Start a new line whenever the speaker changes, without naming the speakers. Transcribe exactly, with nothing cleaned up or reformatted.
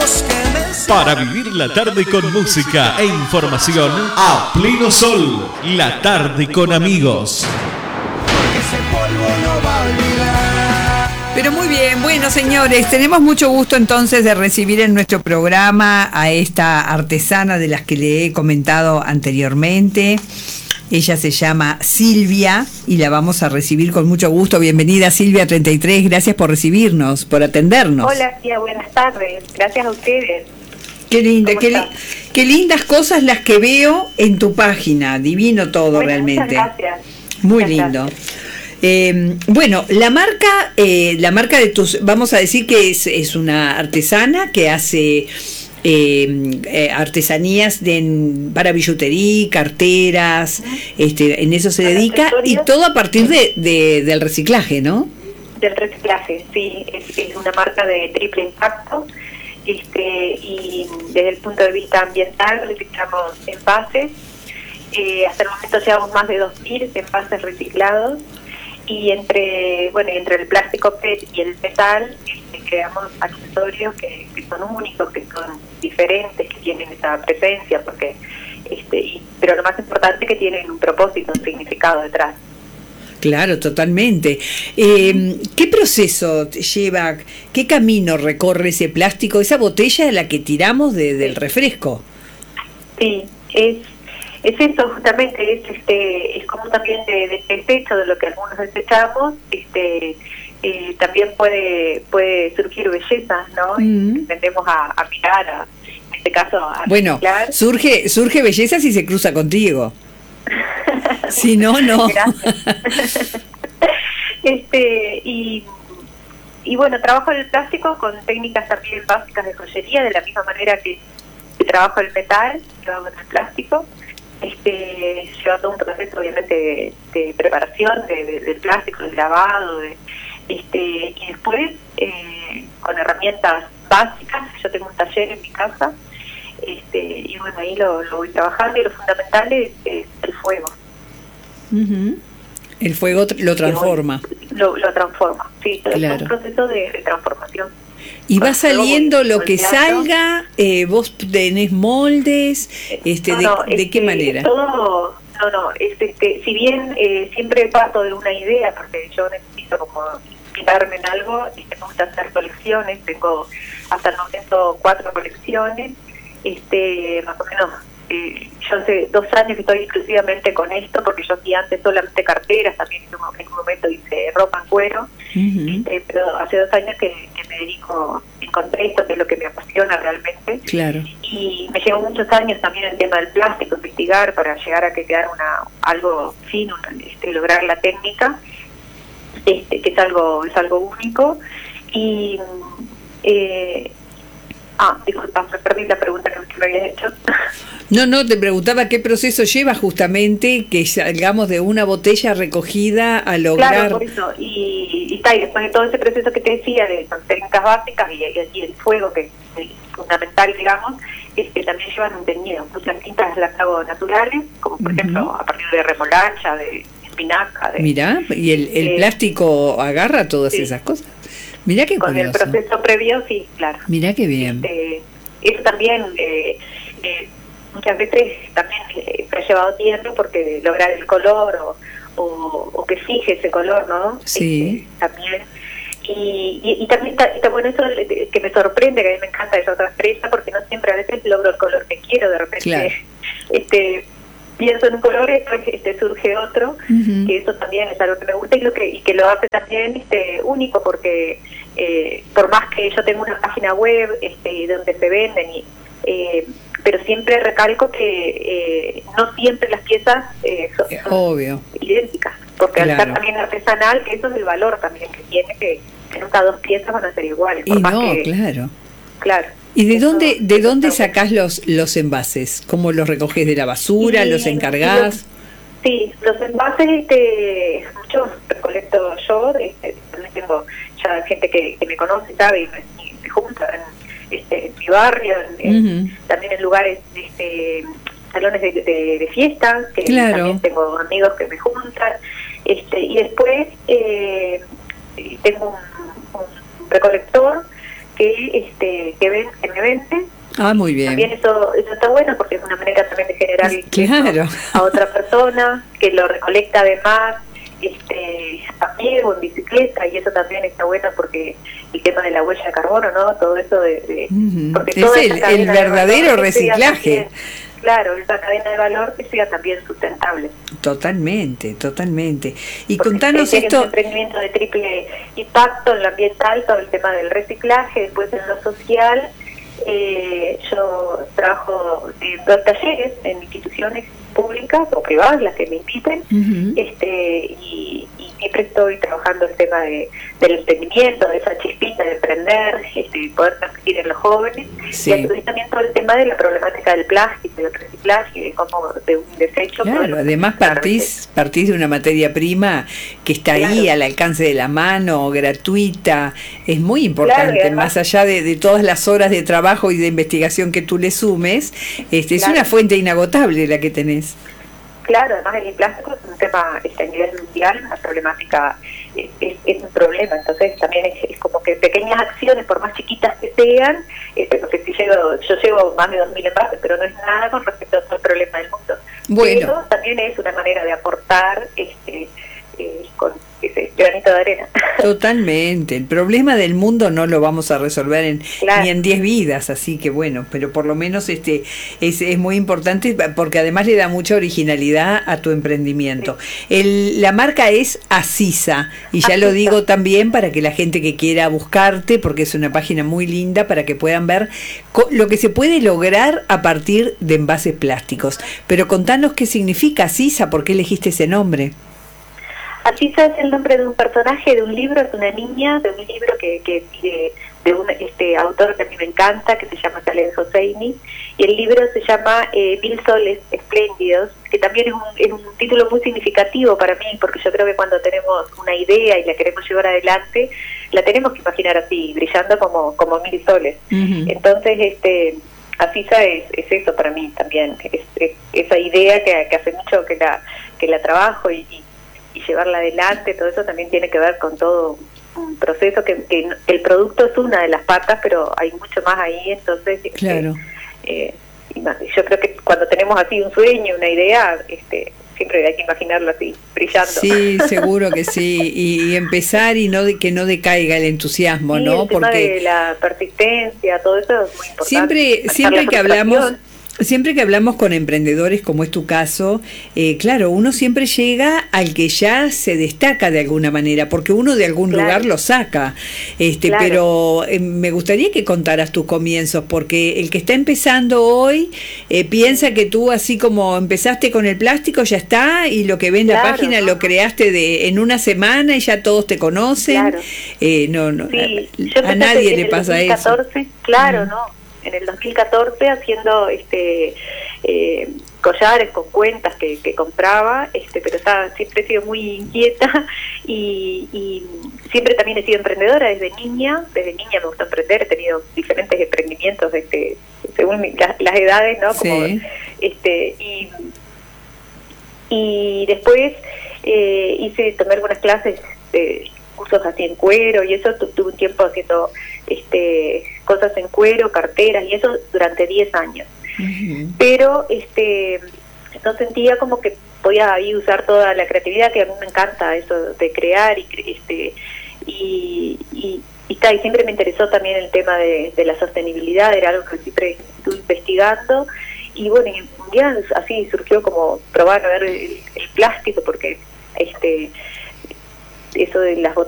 Para vivir la tarde con música e información a pleno sol. La tarde con amigos.
Pero muy bien, bueno señores, tenemos mucho gusto entonces de recibir en nuestro programa a esta artesana de las que le he comentado anteriormente. Ella se llama Silvia y la vamos a recibir con mucho gusto. Bienvenida Silvia treinta y tres, gracias por recibirnos, por atendernos.
Hola tía, buenas tardes, gracias a ustedes.
Qué linda, qué, li qué lindas cosas las que veo en tu página, divino todo. Bueno, realmente.
Muchas gracias.
Muy
muchas
lindo.
Gracias.
Eh, bueno, la marca, eh, la marca de tus, vamos a decir que es, es una artesana que hace eh, eh, artesanías de, para billutería, carteras, este, en eso se para dedica y todo a partir de, de, del reciclaje, ¿no?
Del reciclaje, sí, es, es una marca de triple impacto. Este, y desde el punto de vista ambiental reciclamos envases, eh, hasta el momento llevamos más de dos mil envases reciclados y entre bueno entre el plástico P E T y el metal este, creamos accesorios que, que son únicos, que son diferentes, que tienen esa presencia, porque este, y, pero lo más importante es que tienen un propósito, un significado detrás.
Claro, totalmente. Eh, ¿Qué proceso lleva, qué camino recorre ese plástico, esa botella de la que tiramos de, del refresco?
Sí, es, es eso justamente, es este, es como también de, de desecho de lo que algunos desechamos, este, eh, también puede puede surgir belleza, ¿no? Mm. Tendemos a, a mirar, a, en este caso a
bueno, reciclar. surge surge belleza si se cruza contigo. Si no, no.
este y, y bueno, trabajo el plástico con técnicas también básicas de joyería, de la misma manera que, que trabajo el metal, que hago en el plástico, este, llevando un proceso obviamente de, de preparación de, de, del plástico, del lavado, de, este y después eh, con herramientas básicas. Yo tengo un taller en mi casa. Este, y bueno, ahí lo, lo voy trabajando y lo fundamental es, es el fuego.
Uh-huh. El fuego lo transforma.
Lo, lo transforma, sí,
claro.
Es un proceso de, de transformación.
Y va saliendo lo que salga, eh, vos tenés moldes, este,
no,
de,
no,
¿de
este,
qué manera?
Todo, no, no, es, este, si bien eh, siempre parto de una idea, porque yo necesito como inspirarme en algo, este, me gusta hacer colecciones, tengo hasta el momento cuatro colecciones. Este, más o menos, eh, yo hace dos años que estoy exclusivamente con esto, porque yo hacía antes solamente carteras, también en un, en un momento hice ropa en cuero, uh-huh. este, pero hace dos años que, que me dedico, encontré esto que es lo que me apasiona realmente.
Claro.
Y me llevó muchos años también el tema del plástico, investigar para llegar a que quedara una, algo fino, este, lograr la técnica, este, que es algo, es algo único. Y eh, Ah, disculpa, me perdí la pregunta que me habías hecho.
No, no, te preguntaba qué proceso lleva justamente que salgamos de una botella recogida a lograr...
Claro, por eso, y, y, está, y después de todo ese proceso que te decía de técnicas básicas y, y el fuego, que es fundamental, digamos, este, también llevan un teñido. Muchas tintas las hago naturales, como por uh-huh. ejemplo a partir de remolacha, de espinaca. De,
Mirá, y el, el eh, plástico agarra todas sí. esas cosas. Mirá qué
Con
curioso.
el proceso previo, sí, claro.
Mirá qué bien.
Este, eso también, eh, eh, muchas veces también eh, me ha llevado tiempo porque lograr el color o, o, o que fije ese color, ¿no?
Sí.
Este, también. Y, y, y también está, está bueno eso que me sorprende, que a mí me encanta esa otra expresa, porque no siempre a veces logro el color que quiero, de repente.
Claro.
este pienso en un color y después este, surge otro, uh-huh. que eso también es algo que me gusta y, lo que, y que lo hace también este único, porque eh, por más que yo tengo una página web este, donde se venden, y, eh, pero siempre recalco que eh, no siempre las piezas eh, son, son
Obvio.
idénticas, porque
claro.
al ser también artesanal, que eso es el valor también que tiene, que, que nunca dos piezas van a ser iguales. Por
y
más
no,
que,
claro.
Claro.
¿Y de dónde de dónde sacás los los envases? ¿Cómo los recogés de la basura? Y, ¿los encargás?
Los, sí, los envases este, muchos recolecto yo. Este, también tengo ya gente que, que me conoce, sabe, y me, y me junta en, este, en mi barrio, en, uh-huh. en, también en lugares, este, salones de, de, de fiestas, que
claro.
también tengo amigos que me juntan. Este, y después eh, tengo un, un recolector que este que ven que me venden.
Ah, muy bien.
También eso eso está bueno porque es una manera también de generar
claro.
a otra persona que lo recolecta además este a pie o en bicicleta, y eso también está bueno porque el tema de la huella de carbono, ¿no? Todo eso de, de
uh-huh.
porque
es el, el verdadero reciclaje.
Claro, esa cadena de valor que sea también sustentable.
Totalmente, totalmente. Y
porque
contanos
esto...
esto...
un emprendimiento de triple impacto en lo ambiental, todo el tema del reciclaje, después en lo social. Eh, yo trabajo en dos talleres en instituciones públicas o privadas, las que me inviten, uh-huh. este y, y siempre estoy trabajando el tema de, del emprendimiento, de esa chispita de emprender, este, poder transmitir en los jóvenes, sí. Y también todo el tema de la problemática del plástico, del reciclaje, de cómo de un desecho.
Claro, además partís, partís de una materia prima que está claro. ahí al alcance de la mano, gratuita, es muy importante, claro, además, más allá de, de todas las horas de trabajo y de investigación que tú le sumes, este, es claro. una fuente inagotable la que tenés.
Claro, además el plástico es un tema este, a nivel mundial, una problemática, es, es, es un problema, entonces también es, es como que pequeñas acciones, por más chiquitas que sean, este, porque si llego, yo llevo más de dos mil envases, pero no es nada con respecto a todo el problema del mundo.
Bueno.
Pero también es una manera de aportar este, eh, con ese granito de arena.
Totalmente, el problema del mundo no lo vamos a resolver en, claro. ni en diez vidas, así que bueno, pero por lo menos este es, es muy importante porque además le da mucha originalidad a tu emprendimiento. Sí. El, la marca es Acisa, y ya Acisa. Lo digo también para que la gente que quiera buscarte, porque es una página muy linda para que puedan ver lo que se puede lograr a partir de envases plásticos. Pero contanos qué significa Acisa, ¿por qué elegiste ese nombre?
Acisa es el nombre de un personaje de un libro, es una niña de un libro que, que de, de un este autor que a mí me encanta, que se llama Khaled Hosseini, y el libro se llama eh, Mil soles espléndidos, que también es un, es un título muy significativo para mí, porque yo creo que cuando tenemos una idea y la queremos llevar adelante, la tenemos que imaginar así, brillando como, como mil soles. Uh-huh. Entonces, este Acisa es, es eso para mí también, es, es esa idea que, que hace mucho que la, que la trabajo y, y y llevarla adelante, todo eso también tiene que ver con todo un proceso que, que el producto es una de las patas, pero hay mucho más ahí, entonces
claro.
eh, eh, yo creo que cuando tenemos así un sueño, una idea, este siempre hay que imaginarlo así, brillando.
Sí, seguro que sí, y, y empezar y no de, que no decaiga el entusiasmo,
sí,
¿no?
El tema
porque
de la persistencia, todo eso es muy importante.
Siempre, siempre que hablamos... Siempre que hablamos con emprendedores, como es tu caso, eh, claro, uno siempre llega al que ya se destaca de alguna manera, porque uno de algún claro. lugar lo saca. Este, claro. Pero eh, me gustaría que contaras tus comienzos, porque el que está empezando hoy eh, piensa que tú, así como empezaste con el plástico, ya está, y lo que ves en claro, la página no. lo creaste de en una semana y ya todos te conocen. Claro. Eh, no, no,
sí.
a, a nadie le pasa
dos mil catorce,
eso.
Claro, mm. no. En el dos mil catorce haciendo este eh, collares con cuentas que, que compraba, este pero estaba, siempre he sido muy inquieta y, y siempre también he sido emprendedora desde niña, desde niña me gusta emprender, he tenido diferentes emprendimientos este, según mi, las, las edades, ¿no? Como,
sí.
este y, y después eh, hice, tomé algunas clases de cursos así en cuero y eso, tu, tuve un tiempo haciendo este cosas en cuero, carteras y eso durante diez años. Uh-huh. Pero este no sentía como que podía ahí usar toda la creatividad, que a mí me encanta eso de crear y este y, y, y, está, y siempre me interesó también el tema de, de la sostenibilidad, era algo que siempre estuve investigando y bueno, y un día así surgió como probar a ver el, el plástico, porque este eso de las